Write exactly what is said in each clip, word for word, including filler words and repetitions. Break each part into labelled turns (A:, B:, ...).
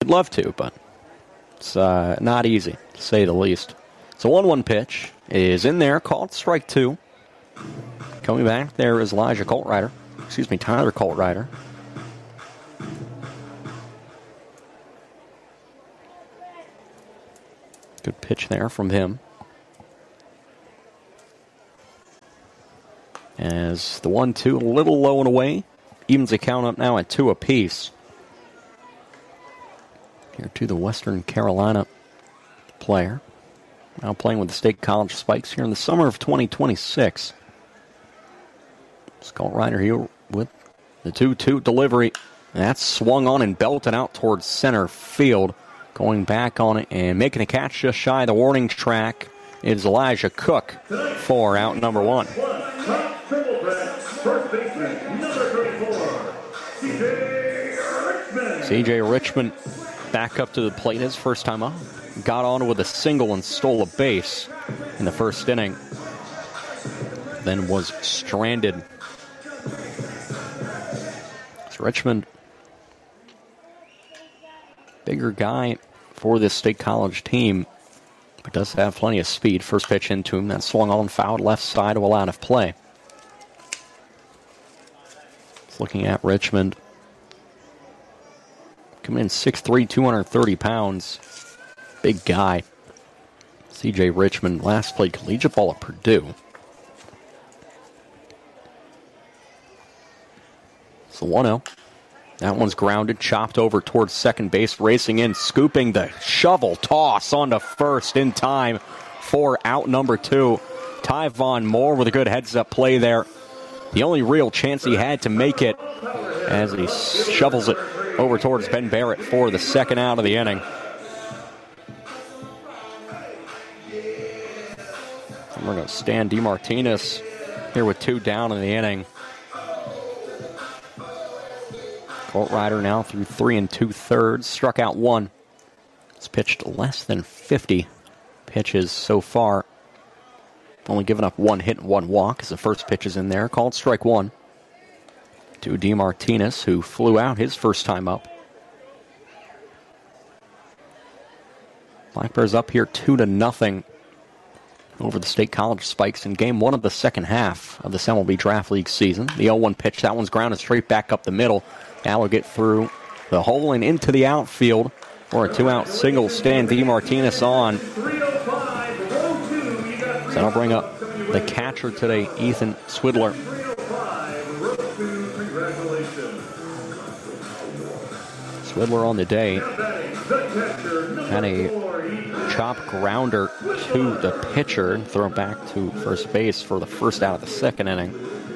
A: We'd love to, but it's uh, not easy, to say the least. So one one pitch is in there, called strike two. Coming back there is Elijah Coltrider. Excuse me, Tyler Coltrider. Good pitch there from him. As the one two a little low and away. Evens the count up now at two apiece. Here to the Western Carolina player. Now playing with the State College Spikes here in the summer of twenty twenty-six. Coltrider here with the two two delivery. That's swung on and belted out towards center field. Going back on it and making a catch just shy of the warning track is Elijah Cook for out number one. C J Richmond back up to the plate his first time up. Got on with a single and stole a base in the first inning. Then was stranded. It's Richmond, bigger guy for this State College team, but does have plenty of speed. First pitch into him, that swung on foul left side of a line of play. Just looking at Richmond. Coming in six three, two hundred thirty pounds. Big guy. C J Richmond last played collegiate ball at Purdue. It's a one oh. That one's grounded, chopped over towards second base, racing in, scooping the shovel toss onto first in time for out number two. Tyvon Moore with a good heads-up play there. The only real chance he had to make it as he shovels it over towards Ben Barrett for the second out of the inning. And we're going to Stan DeMartinez here with two down in the inning. Coltrider now through three and two-thirds. Struck out one. It's pitched less than fifty pitches so far. Only given up one hit and one walk as the first pitch is in there. Called strike one to DeMartinez, who flew out his first time up. Black Bears up here two to nothing over the State College Spikes in game one of the second half of the M L B Draft League season. The oh one pitch, that one's grounded straight back up the middle. Now we'll get through the hole and into the outfield for a two-out single. Stan DeMartinez on. So that'll bring up the catcher today, Ethan Swidler. Swidler on the day had a chop grounder to the pitcher and throw back to first base for the first out of the second inning.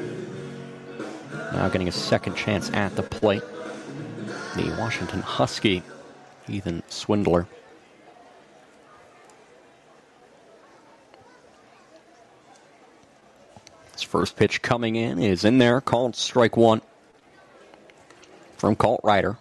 A: Now getting a second chance at the plate. The Washington Husky, Ethan Swindler. His first pitch coming in is in there, called strike one from Coltrider.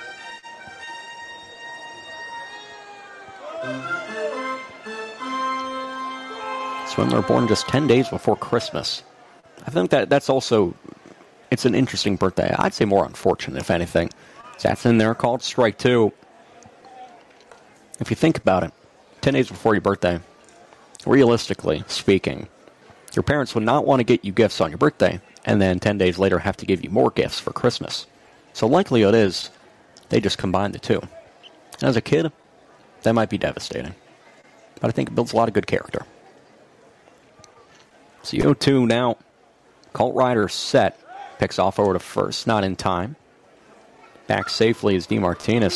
A: Swindler born just ten days before Christmas. I think that that's also... It's an interesting birthday. I'd say more unfortunate, if anything. So that's in there, called strike two. If you think about it, ten days before your birthday, realistically speaking, your parents would not want to get you gifts on your birthday, and then ten days later have to give you more gifts for Christmas. So likelihood is they just combine the two. And as a kid, that might be devastating. But I think it builds a lot of good character. So oh two now. Coltrider set. Picks off over to first, not in time. Back safely is DeMartinez.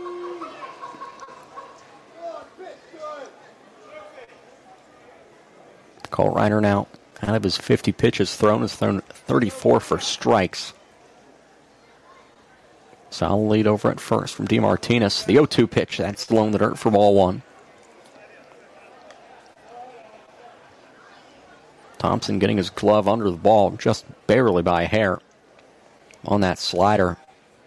A: Coltrider now, out of his fifty pitches thrown, has thrown thirty-four for strikes. Solid lead over at first from DeMartinez. The oh two pitch, that's low in the dirt for ball one. Thompson getting his glove under the ball just barely by a hair on that slider.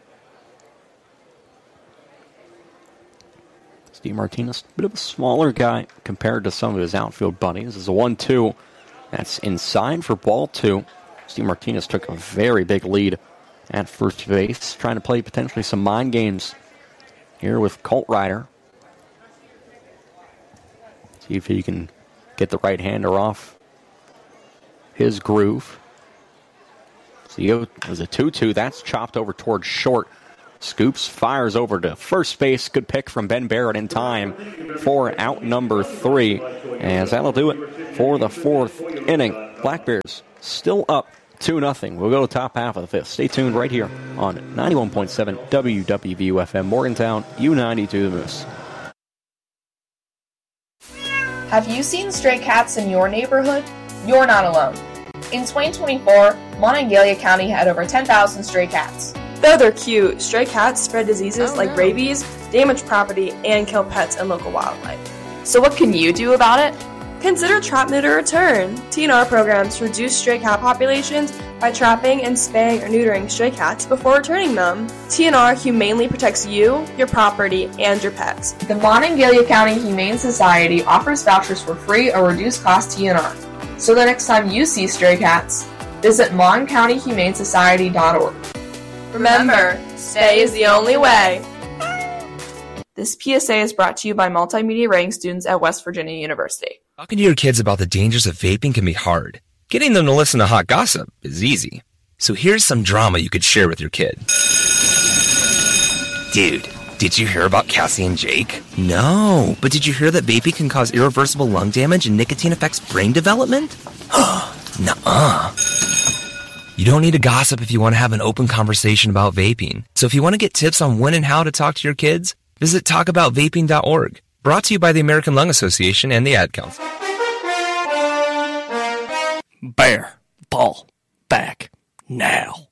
A: Steve Martinez, a bit of a smaller guy compared to some of his outfield buddies. This is a one two. That's inside for ball two. Steve Martinez took a very big lead at first base, trying to play potentially some mind games here with Colt Ryder. See if he can get the right-hander off his groove. So it was a two two. That's chopped over towards short. Scoops, fires over to first base. Good pick from Ben Barrett in time for out number three. As that'll do it for the fourth inning. Black Bears still up two nothing. We'll go to top half of the fifth. Stay tuned right here on ninety-one point seven W W V U F M Morgantown, U ninety-two The Moose.
B: Have you seen stray cats in your neighborhood? You're not alone. In twenty twenty-four, Monongalia County had over ten thousand stray cats.
C: Though they're cute, stray cats spread diseases
B: oh,
C: like
B: no.
C: rabies, damage property, and kill pets and local wildlife.
B: So what can you do about it?
C: Consider Trap, Neuter, Return. T N R programs reduce stray cat populations by trapping and spaying or neutering stray cats before returning them. T N R humanely protects you, your property, and your pets.
B: The Monongalia County Humane Society offers vouchers for free or reduced cost T N R. So the next time you see stray cats, visit mon county humane society dot org.
C: Remember, stay is the only way.
B: This P S A is brought to you by multimedia writing students at West Virginia University.
D: Talking to your kids about the dangers of vaping can be hard. Getting them to listen to hot gossip is easy. So here's some drama you could share with your kid. Dude, did you hear about Cassie and Jake? No, but did you hear that vaping can cause irreversible lung damage and nicotine affects brain development? Nuh-uh. You don't need to gossip if you want to have an open conversation about vaping. So if you want to get tips on when and how to talk to your kids, visit talk about vaping dot org. Brought to you by the American Lung Association and the Ad Council.
E: Bear, ball, back, now.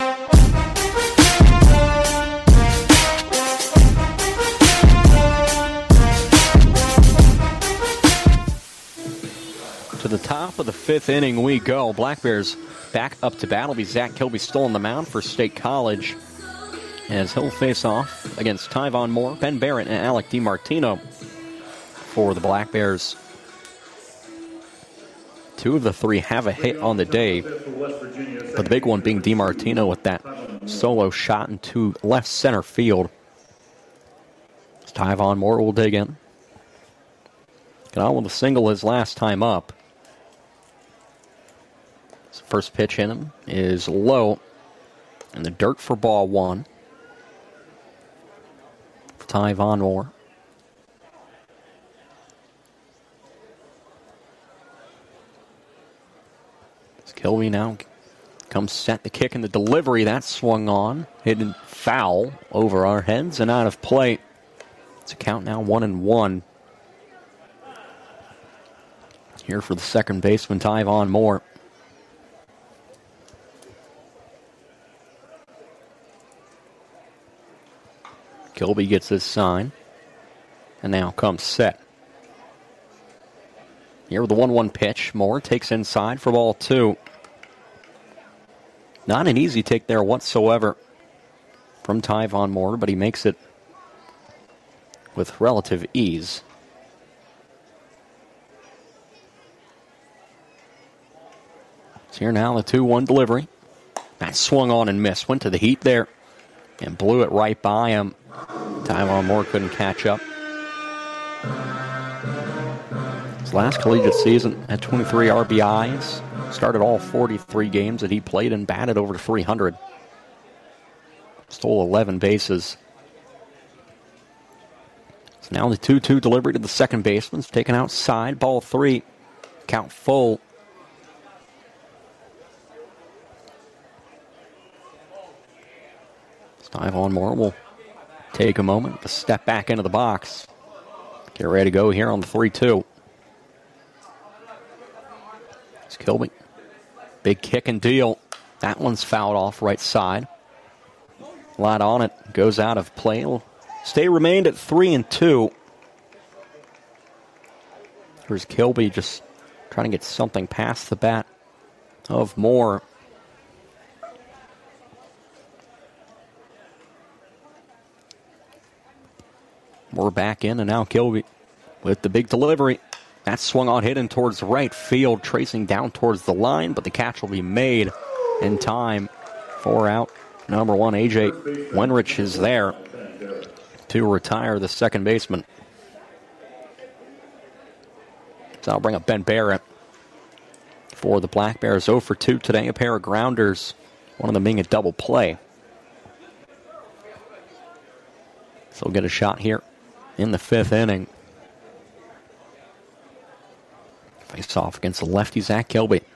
A: To the top of the fifth inning we go. Black Bears back up to bat. It'll be Zach Kilby still on the mound for State College, as he'll face off against Tyvon Moore, Ben Barrett, and Alec DiMartino for the Black Bears. Two of the three have a hit on the day, but the big one being DiMartino with that solo shot into left center field. As Tyvon Moore will dig in. Got on with a single his last time up. His first pitch in him is low, in the dirt for ball one. For Tyvon Moore. Kilby now comes set, the kick and the delivery. That swung on, hidden foul over our heads and out of play. It's a count now one and one. Here for the second baseman, Tyvon Moore. Kilby gets his sign and now comes set. Here with the one one pitch, Moore takes inside for ball two. Not an easy take there whatsoever from Tyvon Moore, but he makes it with relative ease. So here now the two one delivery. That swung on and missed. Went to the heat there and blew it right by him. Tyvon Moore couldn't catch up. His last collegiate season had twenty-three R B Is. Started all forty-three games that he played and batted over three hundred. Stole eleven bases. So now the two two delivery to the second baseman. Taken outside. Ball three. Count full. Tyvon Moore will take a moment to step back into the box. Get ready to go here on the three two. It's Kilby. Big kick and deal. That one's fouled off right side. A lot on it. Goes out of play. It'll stay remained at three and two. Here's Kilby just trying to get something past the bat of Moore. Moore back in, and now Kilby with the big delivery. That swung on, hidden towards right field, tracing down towards the line, but the catch will be made in time for out number one. A J Wenrich is there to retire the second baseman. So I'll bring up Ben Barrett for the Black Bears. oh for two today, a pair of grounders, one of them being a double play. So we'll get a shot here in the fifth inning. Face off against the lefty Zach Kilby.